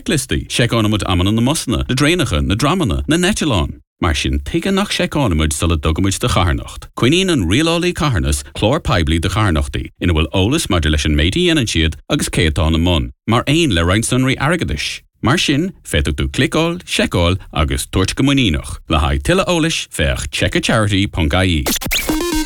checklisti, checkánamid amman na mosna, na drainacha, na dramana, na netalán. Mar sin tuige nach checkánamid sulla dogamid de charnacht. Cuinín an rialálaí carnas chlór peibli de charnachtaí, ina bhfuil ólas mar de leis an méidí enan siad agus céatán na mun, mar ein le reinsanraí airgadis. Mar sin, féadach tú clicáil, checkáil agus tuairt go muínoch. Le haid tuile ólas feach checkacharity.ie.